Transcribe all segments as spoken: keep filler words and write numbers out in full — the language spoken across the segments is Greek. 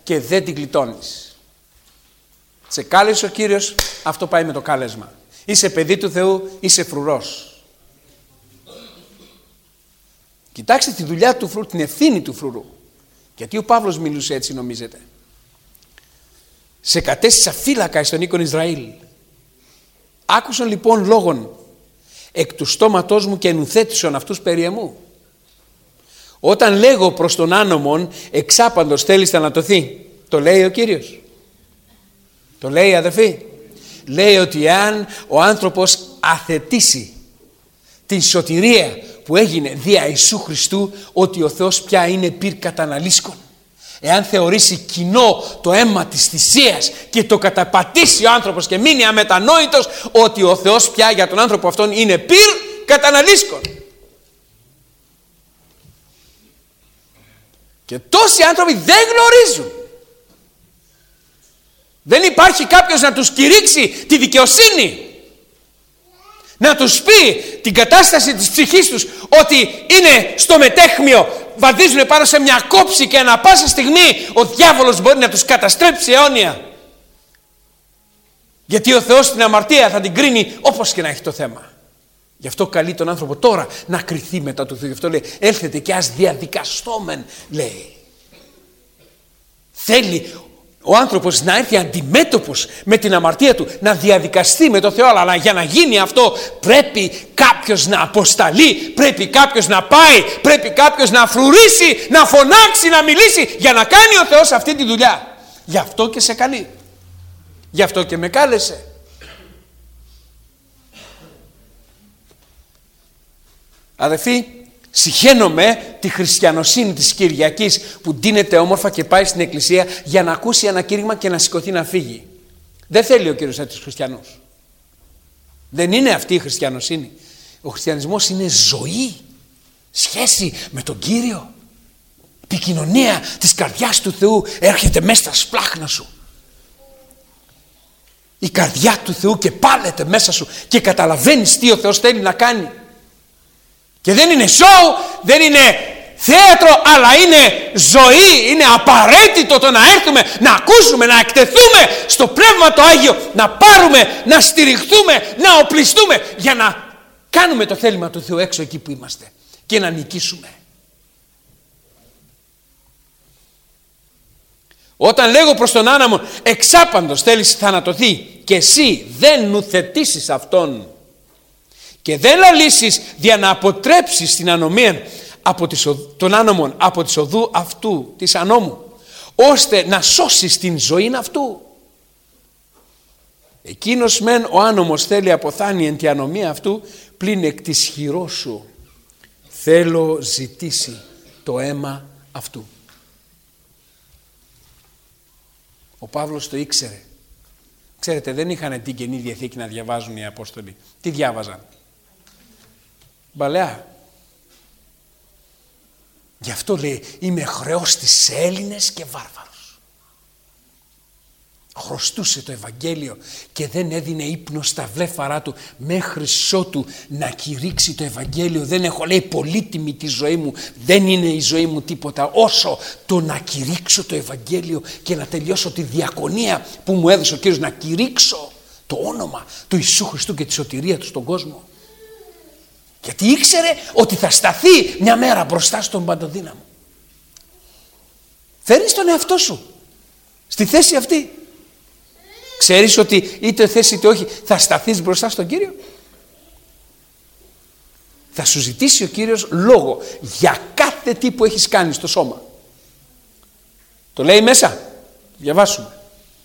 και δεν την γλιτώνεις. Σε κάλεσε ο Κύριος, αυτό πάει με το κάλεσμα. Είσαι παιδί του Θεού, είσαι φρουρός. Κοιτάξτε τη δουλειά του φρουρού, την ευθύνη του φρουρού. Γιατί ο Παύλος μιλούσε έτσι, νομίζετε? Σε κατέστησα φύλακα εις τον οίκον Ισραήλ. Άκουσαν λοιπόν λόγον εκ του στόματός μου και ενουθέτησον αυτούς περί εμού. Όταν λέγω προς τον άνομον, εξάπαντος θέλεις θανατωθεί. Το λέει ο Κύριος. Το λέει, αδελφοί. Λέει ότι αν ο άνθρωπος αθετήσει την σωτηρία που έγινε δια Ιησού Χριστού, ότι ο Θεός πια είναι πυρ καταναλύσκων. Εάν θεωρήσει κοινό το αίμα της θυσίας και το καταπατήσει ο άνθρωπος και μείνει αμετανόητος, ότι ο Θεός πια για τον άνθρωπο αυτόν είναι πυρ καταναλύσκων. Και τόσοι άνθρωποι δεν γνωρίζουν. Δεν υπάρχει κάποιος να τους κηρύξει τη δικαιοσύνη. Να τους πει την κατάσταση της ψυχής τους, ότι είναι στο μετέχμιο, βαδίζουν πάνω σε μια κόψη και ανά πάσα στιγμή ο διάβολος μπορεί να τους καταστρέψει αιώνια. Γιατί ο Θεός την αμαρτία θα την κρίνει όπως και να έχει το θέμα. Γι' αυτό καλεί τον άνθρωπο τώρα να κριθεί μετά του Θεού. Γι' αυτό λέει, έλθετε και ας διαδικαστόμεν, λέει. Θέλει ο άνθρωπος να έρθει αντιμέτωπος με την αμαρτία του, να διαδικαστεί με το Θεό, αλλά για να γίνει αυτό πρέπει κάποιος να αποσταλεί, πρέπει κάποιος να πάει, πρέπει κάποιος να φρουρήσει, να φωνάξει, να μιλήσει, για να κάνει ο Θεός αυτή τη δουλειά. Γι' αυτό και σε καλεί. Γι' αυτό και με κάλεσε. Αδελφοί, συχαίνομαι τη χριστιανοσύνη της Κυριακής που ντύνεται όμορφα και πάει στην εκκλησία για να ακούσει ένα κήρυγμα και να σηκωθεί να φύγει. Δεν θέλει ο Κύριος έτσι τους χριστιανούς. Δεν είναι αυτή η χριστιανοσύνη. Ο χριστιανισμός είναι ζωή, σχέση με τον Κύριο. Επικοινωνία της καρδιάς του Θεού έρχεται μέσα στα σπλάχνα σου. Η καρδιά του Θεού και πάλεται μέσα σου και καταλαβαίνεις τι ο Θεός θέλει να κάνει. Και δεν είναι σοου, δεν είναι θέατρο, αλλά είναι ζωή. Είναι απαραίτητο το να έρθουμε, να ακούσουμε, να εκτεθούμε στο Πνεύμα το Άγιο, να πάρουμε, να στηριχθούμε, να οπλιστούμε για να κάνουμε το θέλημα του Θεού έξω εκεί που είμαστε και να νικήσουμε. Όταν λέγω προς τον άναμο, εξάπαντος θέλεις θανατωθεί και εσύ δεν νουθετήσεις αυτόν και δεν λαλήσεις δια να αποτρέψεις την ανομία από τις, των άνομων από της οδού αυτού της ανόμου, ώστε να σώσεις την ζωή αυτού. Εκείνος μεν ο άνομος θέλει αποθάνει εν τη ανομία αυτού, πλην εκ της χειρός σου θέλω ζητήσει το αίμα αυτού. Ο Παύλος το ήξερε. Ξέρετε, δεν είχαν την Καινή Διαθήκη να διαβάζουν οι Απόστολοι. Τι διάβαζαν? Μπαλεά. Γι' αυτό λέει, είμαι χρεός στις Έλληνες και βάρβαρους. Χρωστούσε το Ευαγγέλιο και δεν έδινε ύπνο στα βλέφαρά του μέχρι ότου να κηρύξει το Ευαγγέλιο. Δεν έχω, λέει, πολύτιμη τη ζωή μου, δεν είναι η ζωή μου τίποτα όσο το να κηρύξω το Ευαγγέλιο και να τελειώσω τη διακονία που μου έδωσε ο Κύριος, να κηρύξω το όνομα του Ιησού Χριστού και τη σωτηρία του στον κόσμο. Γιατί ήξερε ότι θα σταθεί μια μέρα μπροστά στον Παντοδύναμο. Φέρνεις τον εαυτό σου στη θέση αυτή. Ξέρεις ότι είτε θέση είτε όχι θα σταθείς μπροστά στον Κύριο. Θα σου ζητήσει ο Κύριος λόγο για κάθε τι που έχεις κάνει στο σώμα. Το λέει μέσα. Διαβάσουμε.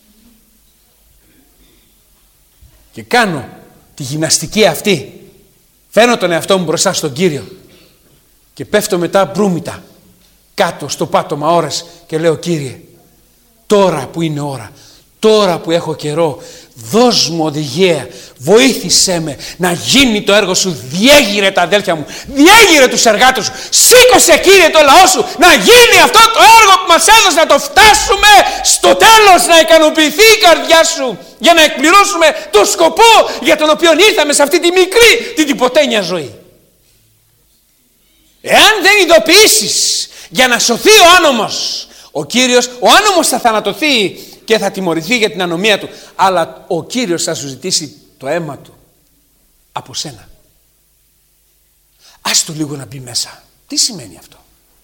Και κάνω τη γυμναστική αυτή. Φέρνω τον εαυτό μου μπροστά στον Κύριο και πέφτω μετά μπρούμητα κάτω στο πάτωμα ώρες και λέω, Κύριε, τώρα που είναι ώρα, τώρα που έχω καιρό, δώσ' μου οδηγία, βοήθησέ με να γίνει το έργο σου. Διέγειρε τα αδέλφια μου, διέγειρε τους εργάτες σου, σήκωσε, Κύριε, το λαό σου να γίνει αυτό το έργο που μας έδωσε, να το φτάσουμε στο τέλος, να ικανοποιηθεί η καρδιά σου, για να εκπληρώσουμε το σκοπό για τον οποίο ήρθαμε σε αυτή τη μικρή, την τυποτένια ζωή. Εάν δεν ειδοποιήσεις για να σωθεί ο άνομος Ο Κύριος, ο άνομος θα θανατωθεί και θα τιμωρηθεί για την ανομία του, αλλά ο Κύριος θα σου ζητήσει το αίμα του από σένα. Ας το λίγο να μπει μέσα. Τι σημαίνει αυτό?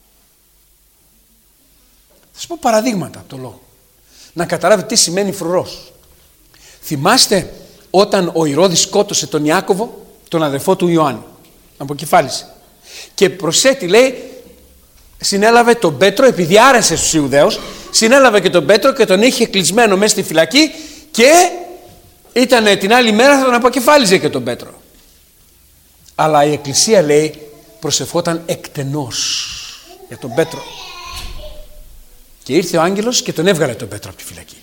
Θα σας πω παραδείγματα από το λόγο, να καταλάβει τι σημαίνει φρουρός. Θυμάστε όταν ο Ηρώδης σκότωσε τον Ιάκωβο, τον αδερφό του Ιωάννη, αποκεφάλισε, και προσέτη, λέει, συνέλαβε τον Πέτρο, επειδή άρεσε στους Ιουδαίους, συνέλαβε και τον Πέτρο και τον είχε κλεισμένο μέσα στη φυλακή και ήταν την άλλη μέρα θα τον αποκεφάλιζε και τον Πέτρο. Αλλά η Εκκλησία, λέει, προσευχόταν εκτενώς για τον Πέτρο. Και ήρθε ο άγγελος και τον έβγαλε τον Πέτρο από τη φυλακή.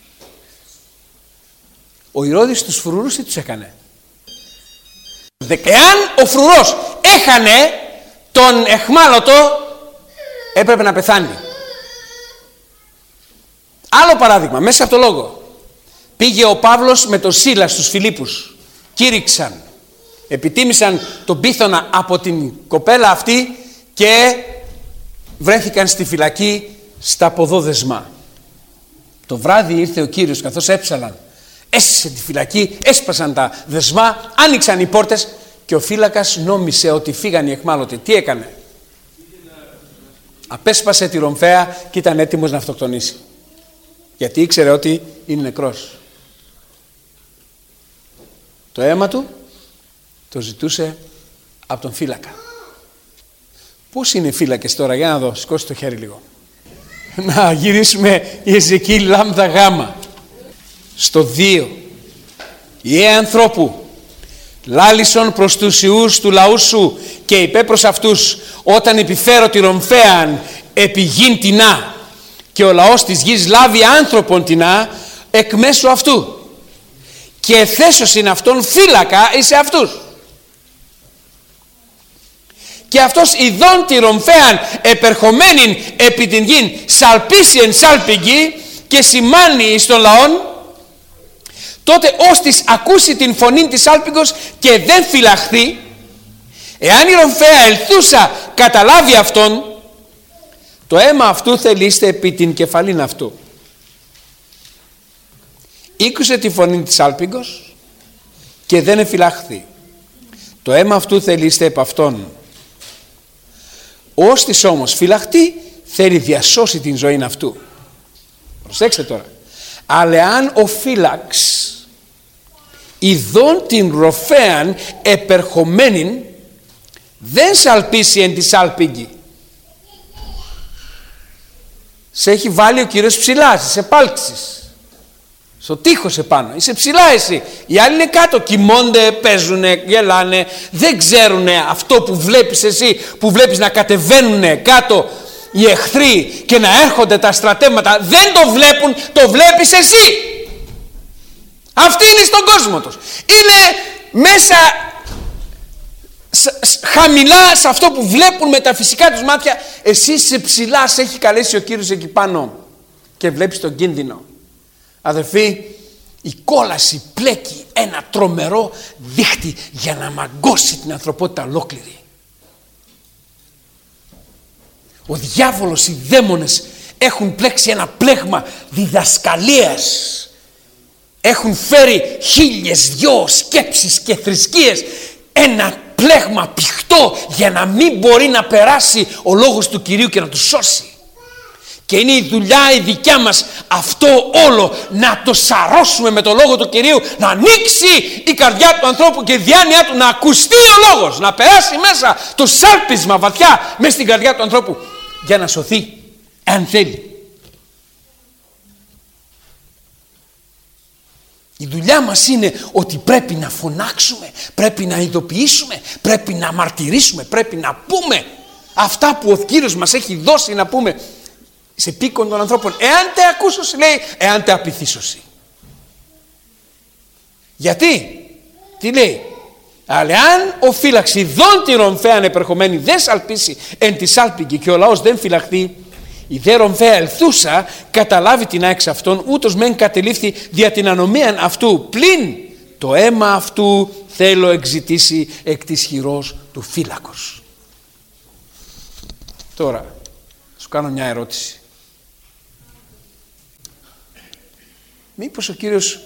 Ο Ηρώδης τους φρουρούς τι τους έκανε? Εάν ο φρουρός έχανε τον εχμάλωτο, έπρεπε να πεθάνει. Άλλο παράδειγμα, μέσα από το λόγο. Πήγε ο Παύλος με τον Σίλα στους Φιλίππους. Κήρυξαν, επιτίμησαν τον πίθωνα από την κοπέλα αυτή και βρέθηκαν στη φυλακή στα ποδόδεσμα. Το βράδυ ήρθε ο Κύριος, καθώς έψαλαν, έσυσε τη φυλακή, έσπασαν τα δεσμά, άνοιξαν οι πόρτες και ο φύλακας νόμισε ότι φύγαν οι εχμάλωτοι. Τι έκανε? Απέσπασε τη ρομφαία και ήταν έτοιμος να αυτοκτονήσει, γιατί ήξερε ότι είναι νεκρός. Το αίμα του το ζητούσε από τον φύλακα. Πώς είναι οι φύλακες τώρα? Για να δω, σηκώστε το χέρι λίγο. Να γυρίσουμε η Εζεκίηλ λάμδα γάμα στο δύο. Ιε ανθρώπου, λάλησον προς τους ιούς του λαού σου και είπε προς αυτούς, όταν επιφέρω τη ρομφέαν επί γην τεινά και ο λαός της γης λάβει άνθρωπον τεινά εκ μέσου αυτού και θέσωσιν αυτόν φύλακα εις αυτούς. Και αυτός ειδών τη ρομφέαν επερχομένην επί την γην σαλπίσει εν σάλπιγγι και σημάνει εις τον λαόν, τότε ώστις ακούσει την φωνή της σάλπιγγος και δεν φυλαχθεί, εάν η ρομφαία ελθούσα καταλάβει αυτόν, το αίμα αυτού θελήστε επί την κεφαλήν αυτού. Ήκουσε τη φωνή της σάλπιγγος και δεν εφυλαχθεί. Το αίμα αυτού θελήστε επ' αυτόν. Ώστις όμως φυλαχτεί, θέλει διασώσει την ζωή αυτού. Προσέξτε τώρα. Αλλά αν ο φύλαξ ειδών την ροφέαν επερχομένην δεν σαλπίσει εν τη σάλπιγγι. Σε έχει βάλει ο Κύριος ψηλά, σε πάλξεις, στο τείχος επάνω, είσαι ψηλά εσύ. Οι άλλοι είναι κάτω, κοιμώνται, παίζουνε, γελάνε, δεν ξέρουνε αυτό που βλέπεις εσύ, που βλέπεις να κατεβαίνουνε κάτω οι εχθροί και να έρχονται τα στρατεύματα, δεν το βλέπουν, το βλέπεις εσύ. Αυτοί είναι στον κόσμο τους. Είναι μέσα χαμηλά σε αυτό που βλέπουν με τα φυσικά τους μάτια. Εσύ είσαι ψηλά, σε έχει καλέσει ο Κύριος εκεί πάνω και βλέπεις τον κίνδυνο. Αδερφοί, η κόλαση πλέκει ένα τρομερό δίχτυ για να μαγκώσει την ανθρωπότητα ολόκληρη. Ο διάβολος, οι δαίμονες έχουν πλέξει ένα πλέγμα διδασκαλίας. Έχουν φέρει χίλιες δυο σκέψεις και θρησκείες, ένα πλέγμα πηχτό για να μην μπορεί να περάσει ο λόγος του Κυρίου και να του σώσει. Και είναι η δουλειά η δικιά μας αυτό όλο, να το σαρώσουμε με το λόγο του Κυρίου, να ανοίξει η καρδιά του ανθρώπου και η διάνοιά του, να ακουστεί ο λόγος, να περάσει μέσα το σάλπισμα βαθιά μέσα στην καρδιά του ανθρώπου για να σωθεί, αν θέλει. Η δουλειά μας είναι ότι πρέπει να φωνάξουμε, πρέπει να ειδοποιήσουμε, πρέπει να μαρτυρήσουμε, πρέπει να πούμε αυτά που ο Κύριος μας έχει δώσει να πούμε σε πίκον των ανθρώπων. Εάν τε ακούσωση, λέει, εάν τε απειθήσωση. Γιατί, τι λέει, αλλά αν ο φύλαξ ειδών τη ρομφέαν επερχομένη δεν σαλπίσει εν τη σάλπιγγι και ο λαός δεν φυλαχθεί, η δε ρομφαία ελθούσα καταλάβει την άξ αυτών, ούτως μεν κατελήφθη δια την ανομίαν αυτού, πλην το αίμα αυτού θέλω εξητήσει εκ της χειρός του φύλακος. Τώρα, σου κάνω μια ερώτηση. Μήπως ο Κύριος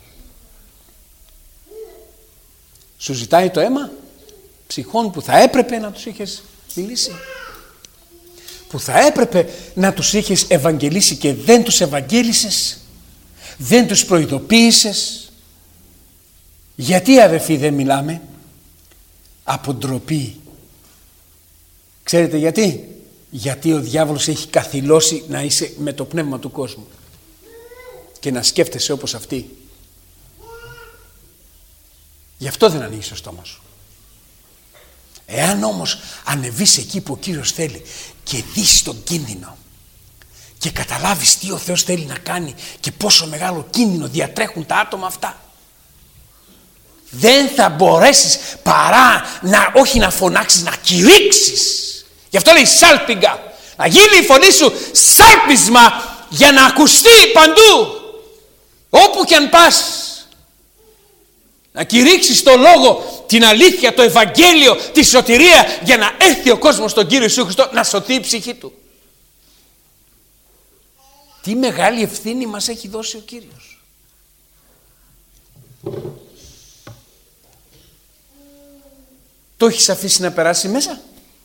σου ζητάει το αίμα ψυχών που θα έπρεπε να τους είχες μιλήσει, που θα έπρεπε να τους είχες ευαγγελίσει και δεν τους ευαγγέλισες, δεν τους προειδοποίησες. Γιατί, αδερφοί, δεν μιλάμε? Από ντροπή. Ξέρετε γιατί? Γιατί ο διάβολος έχει καθυλώσει να είσαι με το πνεύμα του κόσμου και να σκέφτεσαι όπως αυτοί. Γι' αυτό δεν ανοίγεις το στόμα σου. Εάν όμως ανεβείς εκεί που ο Κύριος θέλει και δεις τον κίνδυνο και καταλάβεις τι ο Θεός θέλει να κάνει και πόσο μεγάλο κίνδυνο διατρέχουν τα άτομα αυτά, δεν θα μπορέσεις παρά να, όχι να φωνάξεις, να κηρύξεις. Γι' αυτό λέει σάλπιγγα, να γίνει η φωνή σου σάλπισμα για να ακουστεί παντού, όπου και αν πας. Να κηρύξεις το λόγο, την αλήθεια, το Ευαγγέλιο, τη σωτηρία, για να έρθει ο κόσμος στον Κύριο Ιησού Χριστό, να σωθεί η ψυχή του. Τι μεγάλη ευθύνη μας έχει δώσει ο Κύριος. Το έχεις αφήσει να περάσει μέσα?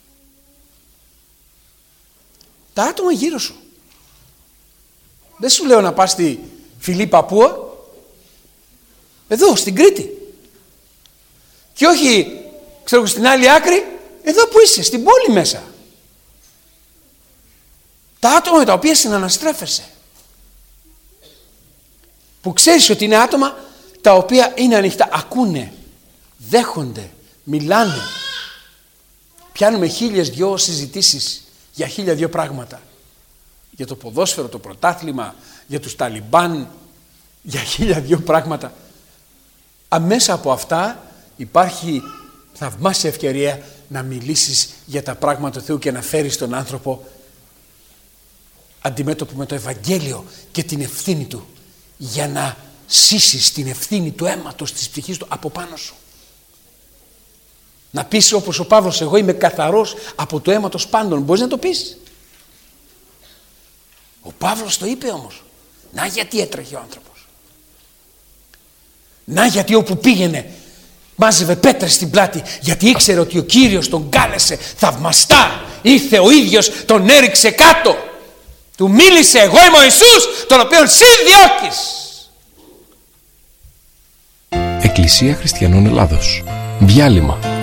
Τα άτομα γύρω σου. Δεν σου λέω να πας στη Φιλή Παππούα, εδώ στην Κρήτη, και όχι ξέρω στην άλλη άκρη, εδώ που είσαι, στην πόλη μέσα. Τα άτομα με τα οποία συναναστρέφεσαι, που ξέρεις ότι είναι άτομα τα οποία είναι ανοιχτά, ακούνε, δέχονται, μιλάνε. Πιάνουμε χίλιες δυο συζητήσεις για χίλια δυο πράγματα. Για το ποδόσφαιρο, το πρωτάθλημα, για τους Ταλιμπάν, για χίλια δυο πράγματα. Αμέσα από αυτά υπάρχει θαυμάσια ευκαιρία να μιλήσεις για τα πράγματα του Θεού και να φέρεις τον άνθρωπο αντιμέτωπο με το Ευαγγέλιο και την ευθύνη του, για να σύσεις την ευθύνη του αίματος της ψυχής του από πάνω σου. Να πεις όπως ο Παύλος, εγώ είμαι καθαρός από το αίματος πάντων. Μπορείς να το πεις? Ο Παύλος το είπε όμως. Να γιατί έτρεχε ο άνθρωπος. Να γιατί όπου πήγαινε μάζευε πέτρες στην πλάτη, γιατί ήξερε ότι ο Κύριος τον κάλεσε θαυμαστά. Ήρθε ο ίδιος, τον έριξε κάτω. Του μίλησε, εγώ είμαι ο Ιησούς, τον οποίον συ διώκεις. Εκκλησία Χριστιανών Ελλάδος. Διάλειμμα.